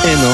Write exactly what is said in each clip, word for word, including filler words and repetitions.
Bueno,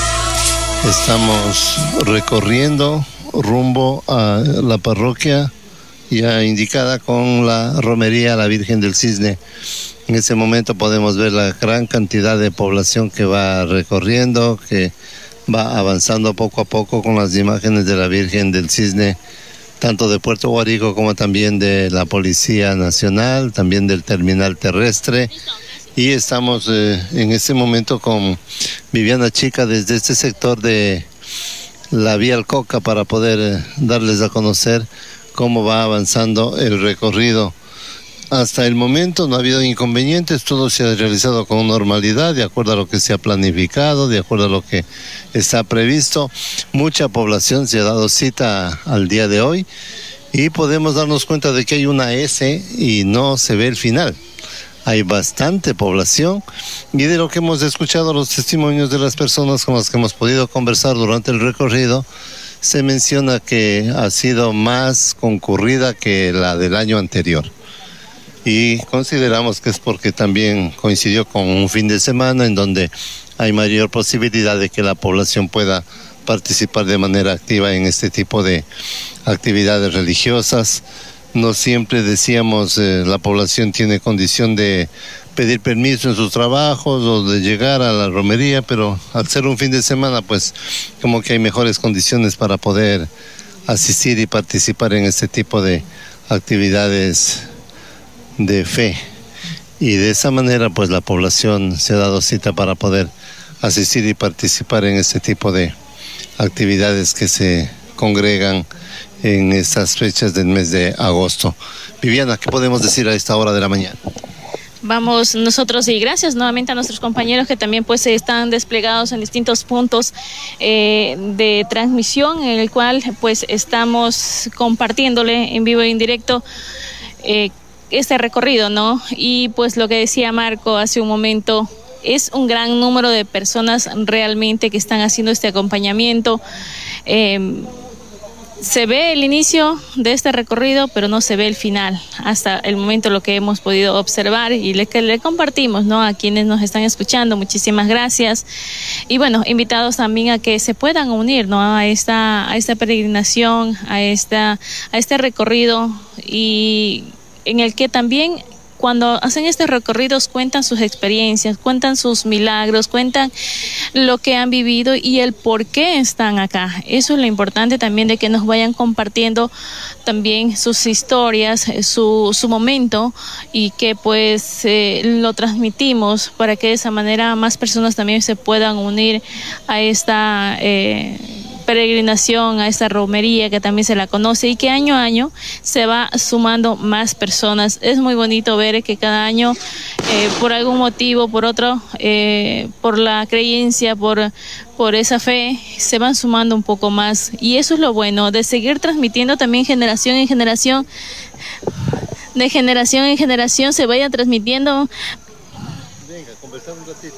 estamos recorriendo rumbo a la parroquia ya indicada con la romería a la Virgen del Cisne. En ese momento podemos ver la gran cantidad de población que va recorriendo, que va avanzando poco a poco con las imágenes de la Virgen del Cisne, tanto de Puerto Guarico como también de la Policía Nacional, también del terminal terrestre. Y estamos eh, en este momento con Viviana Chica desde este sector de la Vía Alcoca para poder eh, darles a conocer cómo va avanzando el recorrido. Hasta el momento no ha habido inconvenientes, todo se ha realizado con normalidad, de acuerdo a lo que se ha planificado, de acuerdo a lo que está previsto. Mucha población se ha dado cita al día de hoy y podemos darnos cuenta de que hay una S y no se ve el final. Hay bastante población y de lo que hemos escuchado los testimonios de las personas con las que hemos podido conversar durante el recorrido, se menciona que ha sido más concurrida que la del año anterior. Y consideramos que es porque también coincidió con un fin de semana en donde hay mayor posibilidad de que la población pueda participar de manera activa en este tipo de actividades religiosas. No siempre decíamos eh, la población tiene condición de pedir permiso en sus trabajos o de llegar a la romería, pero al ser un fin de semana, pues como que hay mejores condiciones para poder asistir y participar en este tipo de actividades de fe. Y de esa manera, pues la población se ha dado cita para poder asistir y participar en este tipo de actividades que se congregan en estas fechas del mes de agosto. Viviana, ¿qué podemos decir a esta hora de la mañana? Vamos nosotros y gracias nuevamente a nuestros compañeros que también pues están desplegados en distintos puntos eh, de transmisión en el cual pues estamos compartiéndole en vivo e en directo eh, este recorrido, ¿no? Y pues lo que decía Marco hace un momento, es un gran número de personas realmente que están haciendo este acompañamiento. Eh, Se ve el inicio de este recorrido, pero no se ve el final. Hasta el momento lo que hemos podido observar y le, que le compartimos, ¿no? A quienes nos están escuchando, muchísimas gracias. Y bueno, invitados también a que se puedan unir, ¿no? A esta, a esta peregrinación, a esta, a este recorrido y en el que también cuando hacen estos recorridos cuentan sus experiencias, cuentan sus milagros, cuentan lo que han vivido y el por qué están acá. Eso es lo importante también, de que nos vayan compartiendo también sus historias, su, su momento, y que pues eh, lo transmitimos para que de esa manera más personas también se puedan unir a esta eh, peregrinación, a esta romería que también se la conoce y que año a año se va sumando más personas. Es muy bonito ver que cada año eh, por algún motivo, por otro, eh, por la creencia, por, por esa fe, se van sumando un poco más, y eso es lo bueno de seguir transmitiendo también generación en generación, de generación en generación se vaya transmitiendo. Venga, conversar un ratito.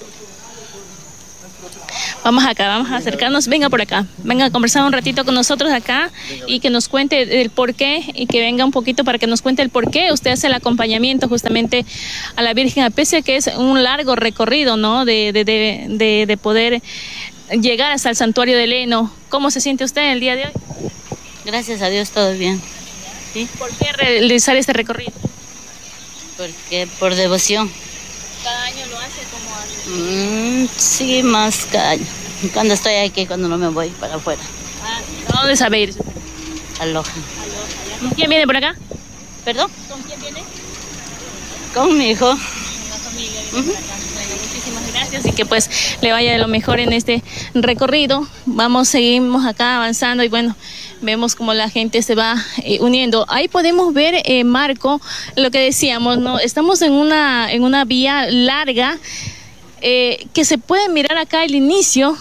Vamos acá, vamos a acercarnos, venga por acá, venga a conversar un ratito con nosotros acá y que nos cuente el por qué, y que venga un poquito para que nos cuente el por qué usted hace el acompañamiento justamente a la Virgen, a pesar que es un largo recorrido, ¿no? De, de, de, de, de poder llegar hasta el santuario de Leno. ¿Cómo se siente usted el día de hoy? Gracias a Dios, todo bien. ¿Sí? ¿Por qué realizar este recorrido? Porque por devoción. ¿Cada año lo hace? ¿Cómo hace? Mm, sí, más cada año. Cuando estoy aquí, cuando no me voy para afuera. Ah, ¿a dónde sabe ir? A Loja. ¿Con quién viene por acá? ¿Perdón? ¿Con quién viene? Con mi hijo. Con la familia. Uh-huh. Bueno, muchísimas gracias y que pues le vaya de lo mejor en este recorrido. Vamos, seguimos acá avanzando y bueno, vemos como la gente se va eh, uniendo. Ahí podemos ver, eh, Marco, lo que decíamos, ¿no? Estamos en una, en una vía larga eh, que se puede mirar acá el inicio,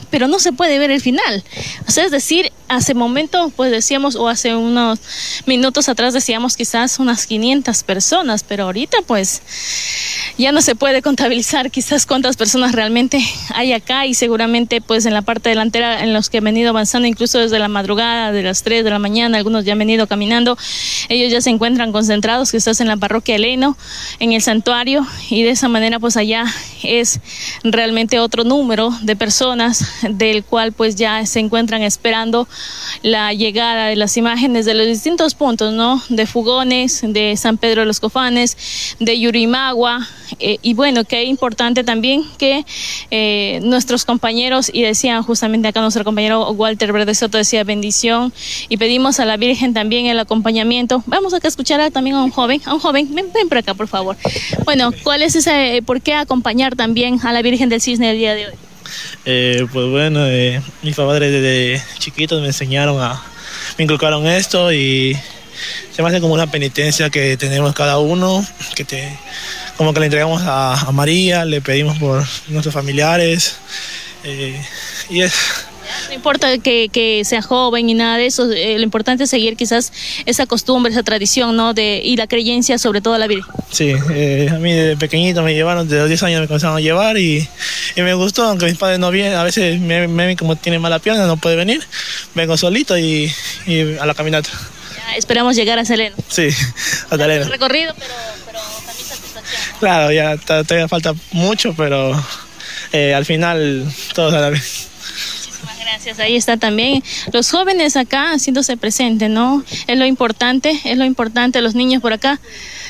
pero no se puede ver el final. O sea, es decir, hace momento pues decíamos, o hace unos minutos atrás decíamos quizás unas quinientas personas, pero ahorita pues ya no se puede contabilizar quizás cuántas personas realmente hay acá, y seguramente pues en la parte delantera en los que han venido avanzando incluso desde la madrugada, de las tres de la mañana, algunos ya han venido caminando, ellos ya se encuentran concentrados quizás en la parroquia Eleno, en el santuario, y de esa manera pues allá es realmente otro número de personas del cual pues ya se encuentran esperando la llegada de las imágenes de los distintos puntos, ¿no? De Fugones, de San Pedro de los Cofanes, de Yurimagua, eh, y bueno, qué importante también que eh, nuestros compañeros, y decían justamente acá nuestro compañero Walter Verde Soto, decía bendición, y pedimos a la Virgen también el acompañamiento. Vamos acá a escuchar a, también a un joven, a un joven, ven, ven por acá por favor. Bueno, ¿cuál es ese, por qué acompañar también a la Virgen del Cisne el día de hoy? Eh, pues bueno, eh, mis padres desde chiquitos me enseñaron a, me inculcaron esto, y se me hace como una penitencia que tenemos cada uno, que te, como que le entregamos a, a María, le pedimos por nuestros familiares, eh, y es... No importa que, que sea joven y nada de eso, eh, lo importante es seguir quizás esa costumbre, esa tradición, ¿no? De, y la creencia sobre todo a la Virgen. Sí, eh, a mí desde pequeñito me llevaron, desde los diez años me comenzaron a llevar, y, y me gustó, aunque mis padres no vienen, a veces me, me ven como tiene mala pierna, no puede venir, vengo solito y, y a la caminata. Ya, esperamos llegar a Seleno. Sí, a Seleno. Un recorrido, pero, pero también satisfacción. Claro, ya todavía falta mucho, pero eh, al final todo sale bien. Gracias, ahí está también los jóvenes acá haciéndose presentes, ¿no? Es lo importante, es lo importante, los niños por acá.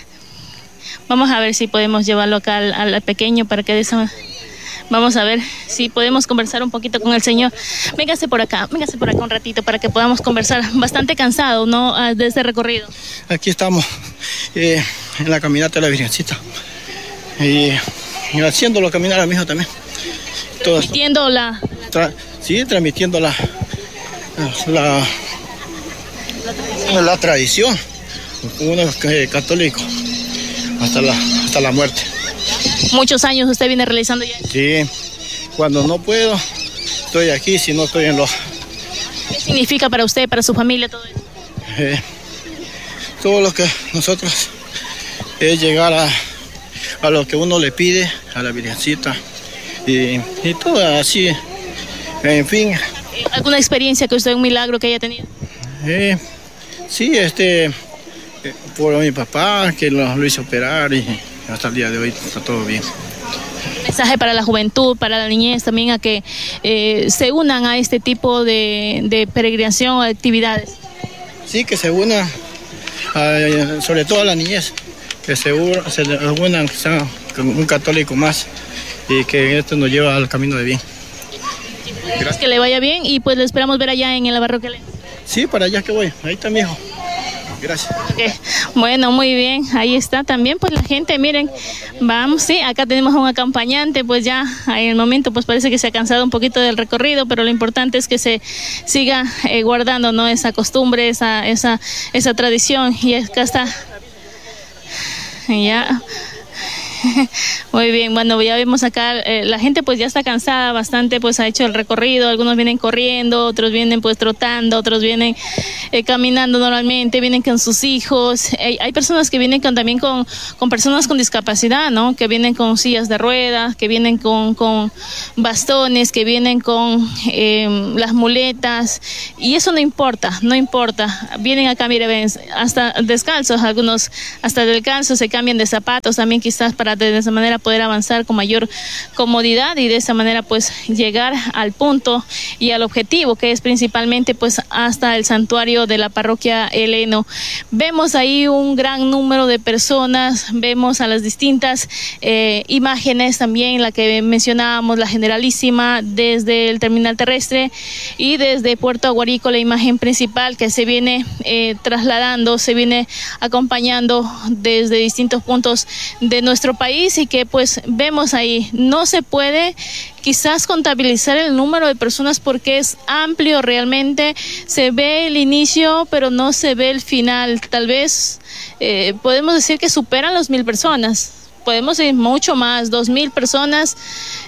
Vamos a ver si podemos llevarlo acá al, al pequeño para que de esa... Vamos a ver si podemos conversar un poquito con el Señor. Véngase por acá, véngase por acá un ratito para que podamos conversar. Bastante cansado, ¿no? De este recorrido. Aquí estamos eh, en la caminata de la Virgencita. Y, y haciéndolo caminar a mi hijo también. Transmitiendo la... Tra sí, transmitiendo la... La, la, la tradición. Uno es eh, católico hasta la, hasta la muerte. Muchos años usted viene realizando ya. Sí, cuando no puedo, estoy aquí, si no estoy en los... ¿Qué significa para usted, para su familia todo eso? Eh, todo lo que nosotros es llegar a, a lo que uno le pide, a la Virgencita, y, y todo así, en fin. ¿Alguna experiencia que usted, un milagro que haya tenido? Eh, sí, este, eh, por mi papá, que lo, lo hizo operar, y hasta el día de hoy está todo bien. Un mensaje para la juventud, para la niñez también, a que eh, se unan a este tipo de, de peregrinación o de actividades. Sí, que se unan, a, sobre todo a la niñez, que se, se unan, que sean un católico más, y que esto nos lleva al camino de bien. Gracias. Que le vaya bien, y pues lo esperamos ver allá en la parroquia. Sí, para allá que voy, ahí está mi hijo. Gracias. Okay. Bueno, muy bien, ahí está también pues la gente, miren, vamos, sí, acá tenemos a un acompañante, pues ya en el momento pues parece que se ha cansado un poquito del recorrido, pero lo importante es que se siga eh, guardando, ¿no? Esa costumbre, esa, esa, esa tradición, y acá está, ya... Muy bien, bueno, ya vemos acá, eh, la gente pues ya está cansada bastante, pues ha hecho el recorrido, algunos vienen corriendo, otros vienen pues trotando, otros vienen eh, caminando normalmente, vienen con sus hijos, eh, hay personas que vienen con, también con, con personas con discapacidad, ¿no? Que vienen con sillas de ruedas, que vienen con, con bastones, que vienen con eh, las muletas, y eso no importa, no importa, vienen acá, mire, ven, hasta descalzos, algunos hasta descalzos, se cambian de zapatos también quizás para de esa manera poder avanzar con mayor comodidad, y de esa manera pues llegar al punto y al objetivo, que es principalmente pues hasta el santuario de la parroquia Eleno. Vemos ahí un gran número de personas, vemos a las distintas eh, imágenes también, la que mencionábamos, la Generalísima desde el terminal terrestre, y desde Puerto Aguarico la imagen principal que se viene eh, trasladando, se viene acompañando desde distintos puntos de nuestro país, y que pues vemos ahí, no se puede quizás contabilizar el número de personas porque es amplio realmente, se ve el inicio pero no se ve el final, tal vez eh, podemos decir que superan los mil personas, podemos decir mucho más, dos mil personas, eh,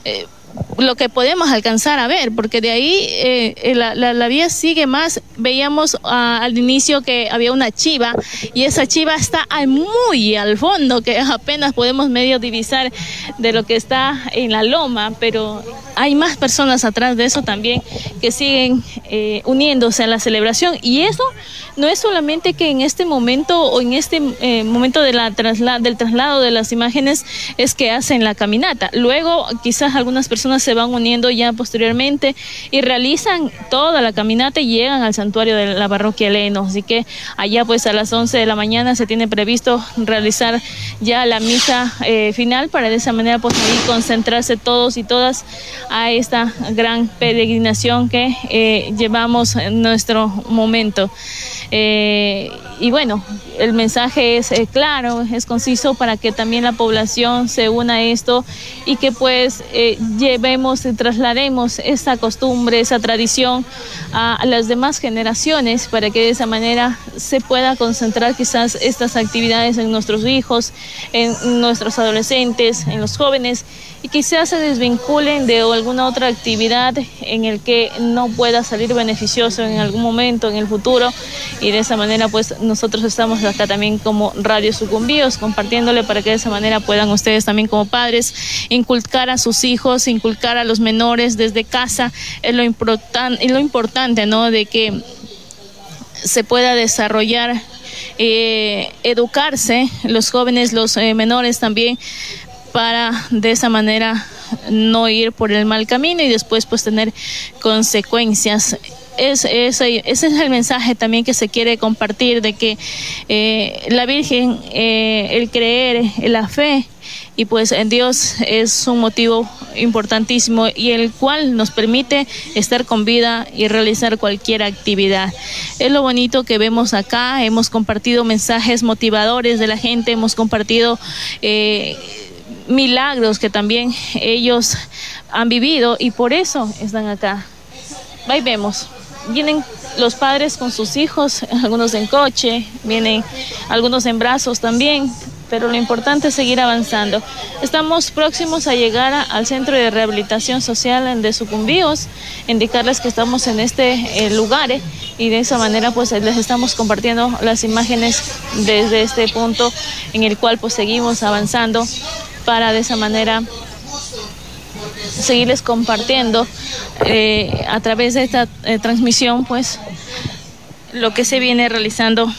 lo que podemos alcanzar a ver, porque de ahí eh, la, la, la vía sigue más. Veíamos uh, al inicio que había una chiva y esa chiva está al, muy al fondo, que apenas podemos medio divisar de lo que está en la loma, pero hay más personas atrás de eso también que siguen eh, uniéndose a la celebración. Y eso no es solamente que en este momento o en este eh, momento de la trasla del traslado de las imágenes es que hacen la caminata. Luego quizás algunas personas se van uniendo ya posteriormente y realizan toda la caminata y llegan al santuario de la parroquia Leno. Así que allá pues a las once de la mañana se tiene previsto realizar ya la misa eh, final para de esa manera pues ahí concentrarse todos y todas a esta gran peregrinación que eh, llevamos en nuestro momento. Eh, y bueno, el mensaje es eh, claro, es conciso para que también la población se una a esto y que pues eh, llevemos, traslademos esa costumbre, esa tradición a, a las demás generaciones para que de esa manera se pueda concentrar quizás estas actividades en nuestros hijos, en nuestros adolescentes, en los jóvenes y quizás se desvinculen de alguna otra actividad en el que no pueda salir beneficioso en algún momento en el futuro. Y de esa manera pues nosotros estamos acá también como Radio Sucumbíos compartiéndole para que de esa manera puedan ustedes también como padres inculcar a sus hijos, inculcar a los menores desde casa es lo, importan, es lo importante, ¿no? De que se pueda desarrollar, eh, educarse los jóvenes, los eh, menores también, para de esa manera no ir por el mal camino y después pues tener consecuencias. Es, es, ese es el mensaje también que se quiere compartir, de que eh, la Virgen, eh, el creer, la fe, y pues en Dios es un motivo importantísimo y el cual nos permite estar con vida y realizar cualquier actividad. Es lo bonito que vemos acá, hemos compartido mensajes motivadores de la gente, hemos compartido eh, milagros que también ellos han vivido y por eso están acá. Ahí vemos. Vienen los padres con sus hijos, algunos en coche, vienen algunos en brazos también, pero lo importante es seguir avanzando. Estamos próximos a llegar a, al Centro de Rehabilitación Social de Sucumbíos, indicarles que estamos en este eh, lugar eh, y de esa manera pues les estamos compartiendo las imágenes desde este punto en el cual pues seguimos avanzando para de esa manera seguirles compartiendo eh, a través de esta eh, transmisión pues lo que se viene realizando.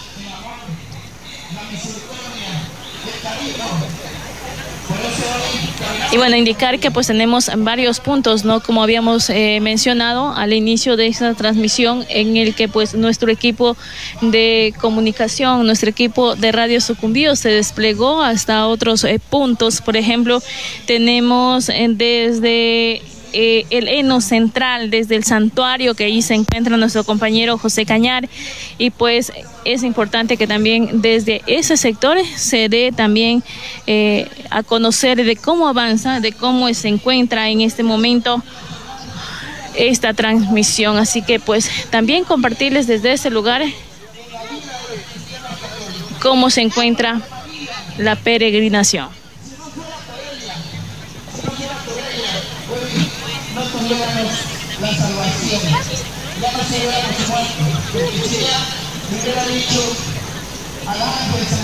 Y bueno, indicar que pues tenemos varios puntos, ¿no? Como habíamos eh, mencionado al inicio de esta transmisión, en el que pues nuestro equipo de comunicación, nuestro equipo de Radio Sucumbíos se desplegó hasta otros eh, puntos. Por ejemplo, tenemos eh, desde Eh, el heno central, desde el santuario, que ahí se encuentra nuestro compañero José Cañar, y pues es importante que también desde ese sector se dé también eh, a conocer de cómo avanza, de cómo se encuentra en este momento esta transmisión. Así que pues también compartirles desde ese lugar cómo se encuentra la peregrinación. La salvación. Ya no se verá, por supuesto, que sea, me hubiera dicho,